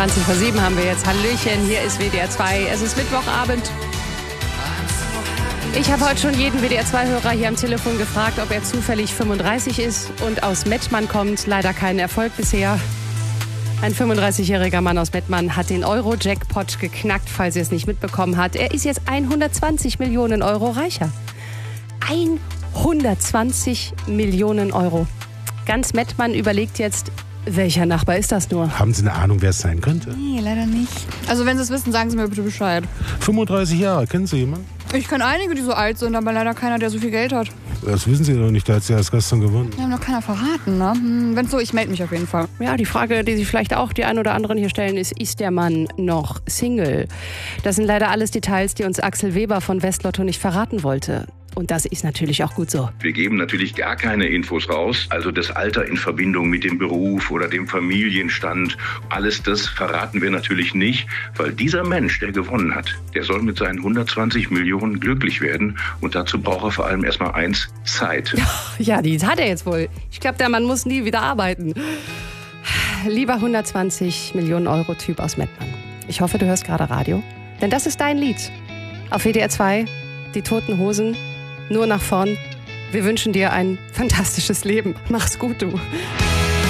20:07 haben wir jetzt. Hallöchen, hier ist WDR 2. Es ist Mittwochabend. Ich habe heute schon jeden WDR 2-Hörer hier am Telefon gefragt, ob er zufällig 35 ist und aus Mettmann kommt. Leider kein Erfolg bisher. Ein 35-jähriger Mann aus Mettmann hat den Euro-Jackpot geknackt, falls ihr es nicht mitbekommen habt. Er ist jetzt 120 Millionen Euro reicher. 120 Millionen Euro. Ganz Mettmann überlegt jetzt, welcher Nachbar ist das nur? Haben Sie eine Ahnung, wer es sein könnte? Nee, leider nicht. Also wenn Sie es wissen, sagen Sie mir bitte Bescheid. 35 Jahre, kennen Sie jemanden? Ich kenne einige, die so alt sind, aber leider keiner, der so viel Geld hat. Das wissen Sie doch nicht, der hat es ja erst gestern gewonnen. Wir haben noch keiner verraten, ne? Wenn so, ich melde mich auf jeden Fall. Ja, die Frage, die sich vielleicht auch die ein oder anderen hier stellen, ist der Mann noch Single? Das sind leider alles Details, die uns Axel Weber von Westlotto nicht verraten wollte. Und das ist natürlich auch gut so. Wir geben natürlich gar keine Infos raus. Also das Alter in Verbindung mit dem Beruf oder dem Familienstand, alles das verraten wir natürlich nicht, weil dieser Mensch, der gewonnen hat, der soll mit seinen 120 Millionen glücklich werden. Und dazu braucht er vor allem erstmal eins: Zeit. Ja, die hat er jetzt wohl. Ich glaube, der Mann muss nie wieder arbeiten. Lieber 120 Millionen Euro Typ aus Mettmann. Ich hoffe, du hörst gerade Radio. Denn das ist dein Lied. Auf WDR 2, die Toten Hosen. Nur nach vorn. Wir wünschen dir ein fantastisches Leben. Mach's gut, du.